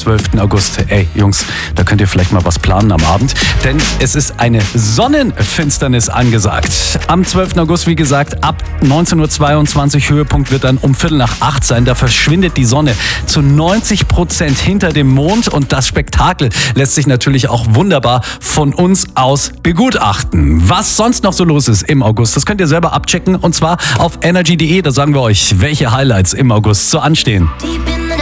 12. August. Ey, Jungs, da könnt ihr vielleicht mal was planen am Abend, denn es ist eine Sonnenfinsternis angesagt. Am 12. August, wie gesagt, ab 19:22 Uhr, Höhepunkt wird dann um 7:45 sein. Da verschwindet die Sonne zu 90% hinter dem Mond und das Spektakel lässt sich natürlich auch wunderbar von uns aus begutachten. Was sonst noch so los ist im August, das könnt ihr selber abchecken und zwar auf energy.de. Da sagen wir euch, welche Highlights im August so anstehen.